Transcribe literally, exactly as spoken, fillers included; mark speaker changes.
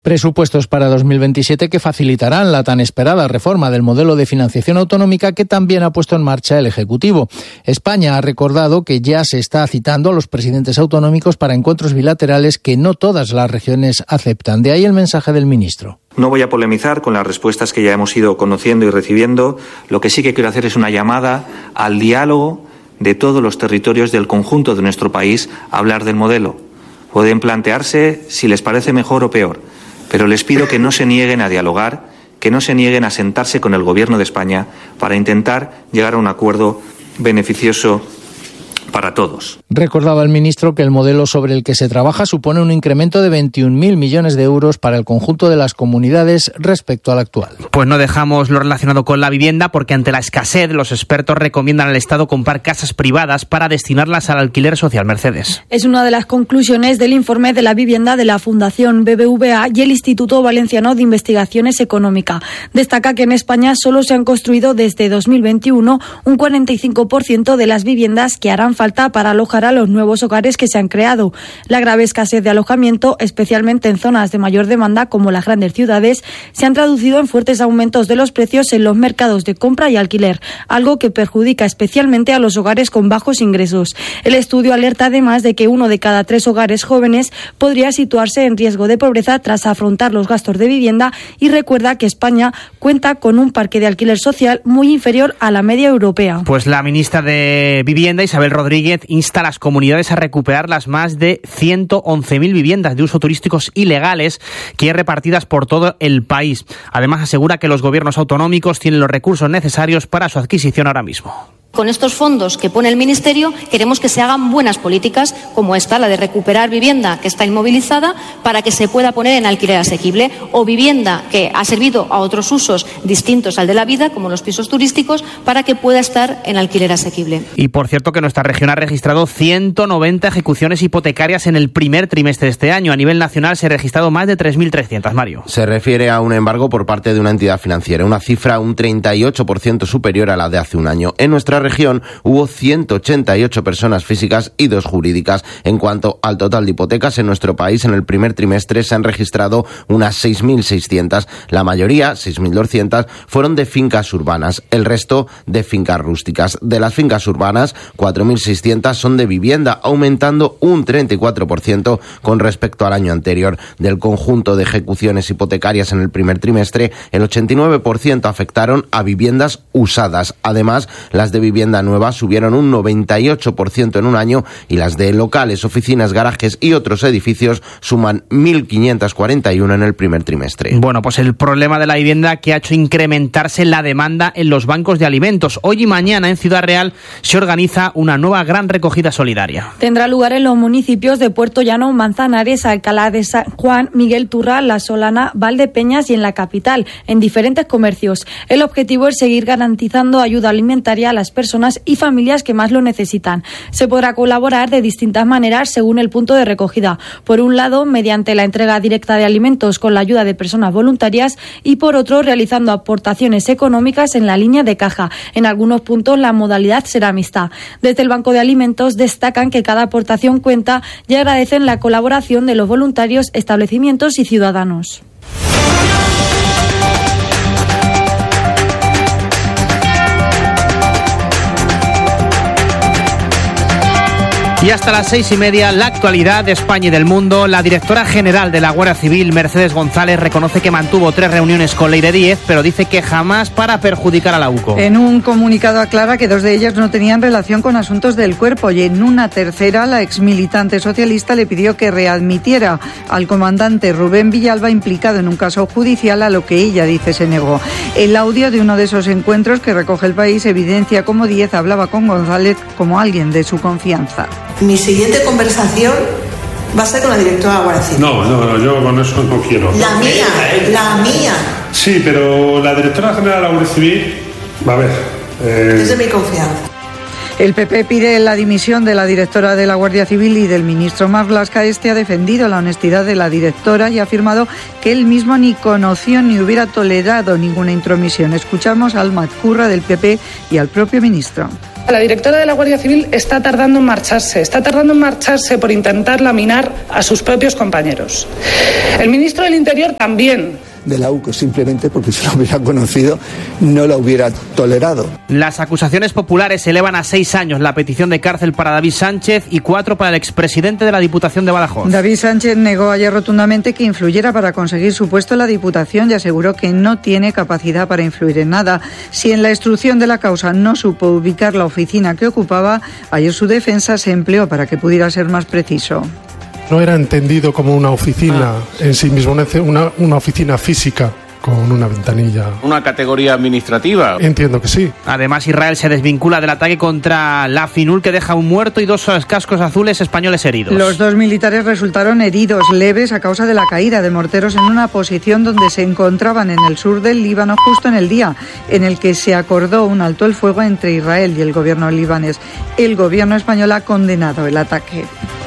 Speaker 1: Presupuestos para dos mil veintisiete que facilitarán la tan esperada reforma del modelo de financiación autonómica que también ha puesto en marcha el Ejecutivo. España ha recordado que ya se está citando a los presidentes autonómicos para encuentros bilaterales que no todas las regiones aceptan. De ahí el mensaje del ministro.
Speaker 2: No voy a polemizar con las respuestas que ya hemos ido conociendo y recibiendo. Lo que sí que quiero hacer es una llamada al diálogo de todos los territorios del conjunto de nuestro país a hablar del modelo. Pueden plantearse si les parece mejor o peor. Pero les pido que no se nieguen a dialogar, que no se nieguen a sentarse con el Gobierno de España para intentar llegar a un acuerdo beneficioso para todos.
Speaker 1: Recordaba el ministro que el modelo sobre el que se trabaja supone un incremento de veintiún mil millones de euros para el conjunto de las comunidades respecto al actual.
Speaker 3: Pues no dejamos lo relacionado con la vivienda porque ante la escasez los expertos recomiendan al Estado comprar casas privadas para destinarlas al alquiler social. Mercedes.
Speaker 4: Es una de las conclusiones del informe de la vivienda de la Fundación B B V A y el Instituto Valenciano de Investigaciones Económicas. Destaca que en España solo se han construido desde dos mil veintiuno un cuarenta y cinco por ciento de las viviendas que harán falta para alojar a los nuevos hogares que se han creado. La grave escasez de alojamiento, especialmente en zonas de mayor demanda como las grandes ciudades, se han traducido en fuertes aumentos de los precios en los mercados de compra y alquiler, algo que perjudica especialmente a los hogares con bajos ingresos. El estudio alerta además de que uno de cada tres hogares jóvenes podría situarse en riesgo de pobreza tras afrontar los gastos de vivienda y recuerda que España cuenta con un parque de alquiler social muy inferior a la media europea.
Speaker 3: Pues la ministra de Vivienda, Isabel Rodríguez, insta a las comunidades a recuperar las más de ciento once mil viviendas de uso turísticos ilegales que hay repartidas por todo el país. Además, asegura que los gobiernos autonómicos tienen los recursos necesarios para su adquisición ahora mismo.
Speaker 5: Con estos fondos que pone el Ministerio queremos que se hagan buenas políticas como esta, la de recuperar vivienda que está inmovilizada para que se pueda poner en alquiler asequible, o vivienda que ha servido a otros usos distintos al de la vida, como los pisos turísticos, para que pueda estar en alquiler asequible.
Speaker 3: Y por cierto que nuestra región ha registrado ciento noventa ejecuciones hipotecarias en el primer trimestre de este año. A nivel nacional se han registrado más de tres mil trescientas, Mario.
Speaker 6: Se refiere a un embargo por parte de una entidad financiera, una cifra un treinta y ocho por ciento superior a la de hace un año. En nuestra región hubo ciento ochenta y ocho personas físicas y dos jurídicas. En cuanto al total de hipotecas en nuestro país, en el primer trimestre se han registrado unas seis mil seiscientas. La mayoría, seis mil doscientas, fueron de fincas urbanas, el resto de fincas rústicas. De las fincas urbanas, cuatro mil seiscientas son de vivienda, aumentando un treinta y cuatro por ciento con respecto al año anterior. Del conjunto de ejecuciones hipotecarias en el primer trimestre, el ochenta y nueve por ciento afectaron a viviendas usadas. Además, las de vivienda nueva subieron un noventa y ocho por ciento en un año y las de locales, oficinas, garajes y otros edificios suman mil quinientas cuarenta y uno en el primer trimestre.
Speaker 3: Bueno, pues el problema de la vivienda que ha hecho incrementarse la demanda en los bancos de alimentos. Hoy y mañana en Ciudad Real se organiza una nueva gran recogida solidaria.
Speaker 4: Tendrá lugar en los municipios de Puerto Llano, Manzanares, Alcalá de San Juan, Miguel Turra, La Solana, Valdepeñas y en la capital, en diferentes comercios. El objetivo es seguir garantizando ayuda alimentaria a las personas y familias que más lo necesitan. Se podrá colaborar de distintas maneras según el punto de recogida. Por un lado, mediante la entrega directa de alimentos con la ayuda de personas voluntarias y por otro, realizando aportaciones económicas en la línea de caja. En algunos puntos la modalidad será mixta. Desde el Banco de Alimentos destacan que cada aportación cuenta y agradecen la colaboración de los voluntarios, establecimientos y ciudadanos.
Speaker 3: Y hasta las seis y media, la actualidad de España y del mundo. La directora general de la Guardia Civil, Mercedes González, reconoce que mantuvo tres reuniones con Leire Díez, pero dice que jamás para perjudicar a la UCO.
Speaker 7: En un comunicado aclara que dos de ellas no tenían relación con asuntos del cuerpo y en una tercera, la exmilitante socialista le pidió que readmitiera al comandante Rubén Villalba implicado en un caso judicial, a lo que ella dice se negó. El audio de uno de esos encuentros que recoge El País evidencia cómo Díez hablaba con González como alguien de su confianza.
Speaker 8: Mi siguiente conversación va a ser con la directora de la Guardia Civil.
Speaker 9: No, no, no, yo con eso no quiero.
Speaker 8: La mía, la mía.
Speaker 9: Sí, pero la directora general de la Guardia Civil, va a ver. Eh...
Speaker 8: Es de mi confianza.
Speaker 7: El P P pide la dimisión de la directora de la Guardia Civil y del ministro Marlaska. Este ha defendido la honestidad de la directora y ha afirmado que él mismo ni conoció ni hubiera tolerado ninguna intromisión. Escuchamos al Matcurra del P P y al propio ministro.
Speaker 10: La directora de la Guardia Civil está tardando en marcharse, está tardando en marcharse por intentar laminar a sus propios compañeros. El ministro del Interior también.
Speaker 11: De la U C O simplemente porque si lo hubiera conocido no la hubiera tolerado.
Speaker 3: Las acusaciones populares elevan a seis años la petición de cárcel para David Sánchez y cuatro para el expresidente de la Diputación de Badajoz.
Speaker 7: David Sánchez negó ayer rotundamente que influyera para conseguir su puesto en la Diputación y aseguró que no tiene capacidad para influir en nada. Si en la instrucción de la causa no supo ubicar la oficina que ocupaba, ayer su defensa se empleó para que pudiera ser más preciso.
Speaker 9: No era entendido como una oficina ah. en sí mismo, una, una oficina física con una ventanilla.
Speaker 12: ¿Una categoría administrativa?
Speaker 9: Entiendo que sí.
Speaker 3: Además, Israel se desvincula del ataque contra la FINUL, que deja un muerto y dos cascos azules españoles heridos.
Speaker 7: Los dos militares resultaron heridos leves a causa de la caída de morteros en una posición donde se encontraban en el sur del Líbano justo en el día en el que se acordó un alto el fuego entre Israel y el gobierno libanés. El gobierno español ha condenado el ataque.